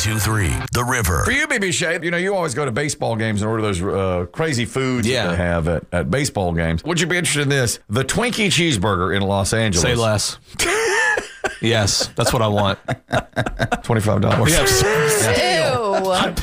92.3 The River. For you, BB Shea, you always go to baseball games and order those crazy foods that they have at baseball games. Would you be interested in this? The Twinkie cheeseburger in Los Angeles. Say less. Yes, that's what I want. $25. Yes. Ew.